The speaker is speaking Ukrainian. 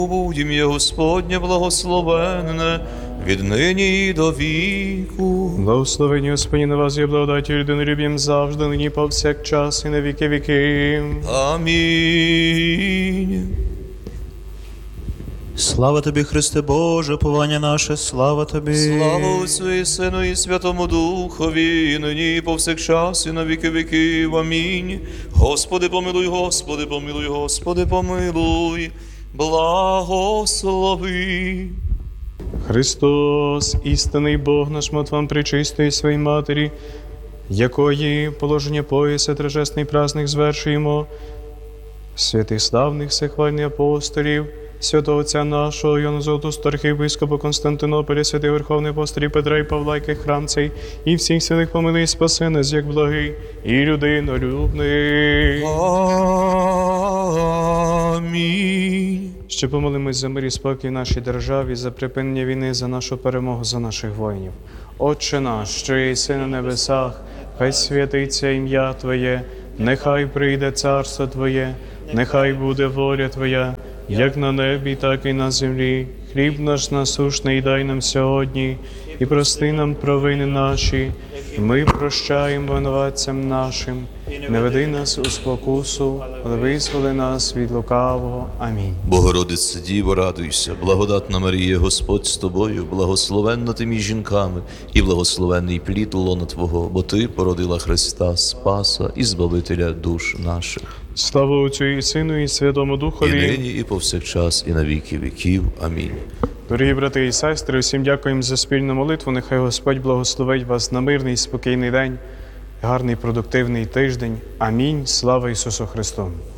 Будь ім'я Господнє благословенне, віднині і до віку. Благословення Господні на вас є благодаті людинолюбієм завжди, нині повсякчас і на віки віків. Амінь. Слава тобі, Христе Боже, повання наше, слава тобі. Слава Отцю і Сину і Святому Духові, і нині і повсякчас і на віки віків. Амінь. Господи, помилуй, Господи, помилуй, Господи, помилуй, благослови. Христос, істинний Бог наш, мот вам причистої своїй матері, якої положення пояса торжесний праздник звершуємо, святих славних всехвальних апостолів, святого Отця нашого, Йоанна Золотоуста, архієпископа Константинополя, святих Верховних апостолів Петра і Павла, яких храм цей, і всіх святих помилуй, спаси нас, як благий і людинолюбний. Амінь. Ще помолимось за мир і спокій в нашій державі, за припинення війни, за нашу перемогу, за наших воїнів. Отче наш, що єси на небесах, хай святиться ім'я Твоє, нехай прийде царство Твоє, нехай буде воля Твоя, як на небі, так і на землі. Хліб наш насущний дай нам сьогодні, і прости нам провини наші, і ми прощаємо винуватцям нашим. Не веди нас у спокусу, але визволи нас від лукавого. Амінь. Богородице Діво, радуйся, благодатна Марія, Господь з тобою, благословенна ти між жінками, і благословенний плід лона Твого, бо Ти породила Христа, Спаса і Збавителя душ наших. Слава Отцю і Сину, і Святому І Духові. нині, і повсякчас, і на віки віків. Амінь. Дорогі брати і сестри, усім дякуємо за спільну молитву. Нехай Господь благословить вас на мирний, спокійний день, гарний, продуктивний тиждень. Амінь. Слава Ісусу Христу!